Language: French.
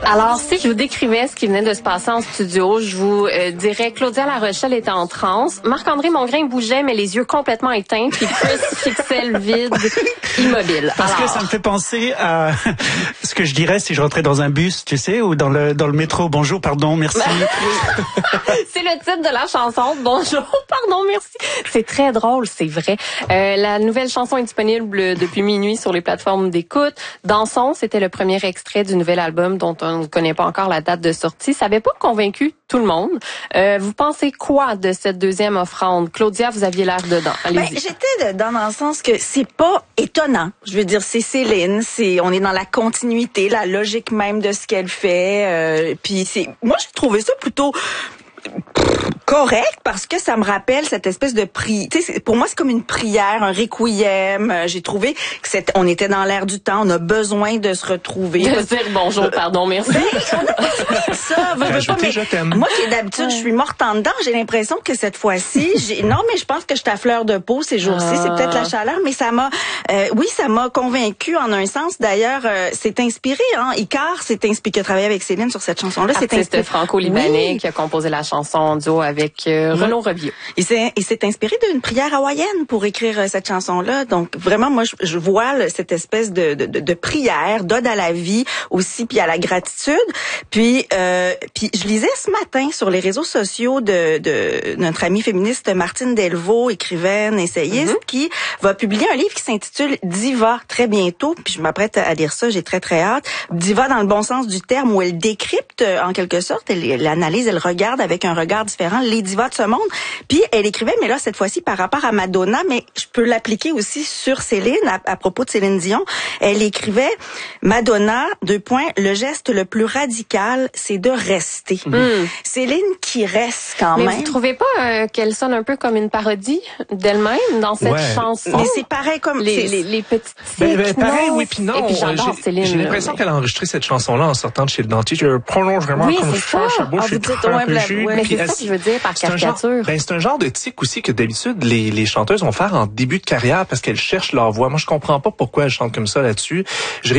Alors, si je vous décrivais ce qui venait de se passer en studio, je vous dirais Claudia La Rochelle était en transe, Marc-André Mongrain bougeait, mais les yeux complètement éteints, puis Chris fixait le vide, immobile. Parce que ça me fait penser à ce que je dirais si je rentrais dans un bus, tu sais, ou dans le métro. Bonjour, pardon, merci. C'est le titre de la chanson. Bonjour, pardon, merci. C'est très drôle, c'est vrai. La nouvelle chanson est disponible depuis minuit sur les plateformes d'écoute. Dansons, c'était le premier extrait du nouvel album dont on ne connaît pas encore la date de sortie. Ça n'avait pas convaincu tout le monde. Vous pensez quoi de cette deuxième offrande? Claudia, vous aviez l'air dedans. Allez-y. J'étais dedans dans le sens que c'est pas étonnant. Je veux dire, c'est Céline, on est dans la continuité, la logique même de ce qu'elle fait. Puis moi, j'ai trouvé ça plutôt correct parce que ça me rappelle cette espèce de pour moi c'est comme une prière, un requiem. J'ai trouvé que on était dans l'air du temps, on a besoin de se retrouver. De dire bonjour, pardon, merci. Je t'aime. Moi d'habitude je suis morte en dedans, j'ai l'impression que cette fois-ci, mais je pense que je suis à fleur de peau ces jours-ci, c'est peut-être la chaleur, mais ça m'a convaincue en un sens. D'ailleurs, c'est inspiré Icar qui a travaillé avec Céline sur cette chanson-là, c'est artiste franco-libanais qui a composé la chanson en duo avec Renaud Revio. Il s'est inspiré d'une prière hawaïenne pour écrire cette chanson-là. Donc vraiment, moi, je vois cette espèce de prière, d'ode à la vie aussi, puis à la gratitude. Puis je lisais ce matin sur les réseaux sociaux de notre amie féministe Martine Delvaux, écrivaine, essayiste, qui va publier un livre qui s'intitule Diva très bientôt. Puis je m'apprête à lire ça, j'ai très très hâte. Diva dans le bon sens du terme, où elle décrypte en quelque sorte, elle analyse, elle regarde avec un regard différent les divas de ce monde. Puis elle écrivait, mais là cette fois-ci par rapport à Madonna, mais je peux l'appliquer aussi sur Céline, à propos de Céline Dion. Elle écrivait Madonna, : le geste le plus radical, c'est de rester. Céline qui reste quand même. Mais vous trouvez pas qu'elle sonne un peu comme une parodie d'elle-même dans cette chanson? Mais c'est pareil comme les petites pareil, oui, puis non. Et puis j'adore Céline. J'ai l'impression qu'elle a enregistré cette chanson-là en sortant de chez le dentiste. Je prolonge vraiment comme ça, sa bouche est trempée. Mais c'est ça que je veux dire par caricature. C'est un genre de tic aussi que d'habitude les chanteuses vont faire en début de carrière parce qu'elles cherchent leur voix. Moi, je comprends pas pourquoi elles chantent comme ça là-dessus.